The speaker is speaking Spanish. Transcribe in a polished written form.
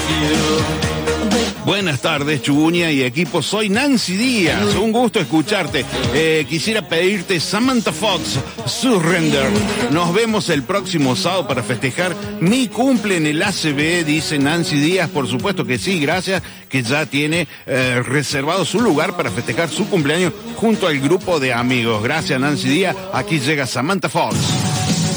Buenas tardes, Chubuña y equipo. Soy Nancy Díaz. Un gusto escucharte. Quisiera pedirte Samantha Fox, Surrender. Nos vemos el próximo sábado para festejar mi cumple en el ACB, dice Nancy Díaz. Por supuesto que sí, gracias, que ya tiene reservado su lugar para festejar su cumpleaños junto al grupo de amigos. Gracias, Nancy Díaz. Aquí llega Samantha Fox.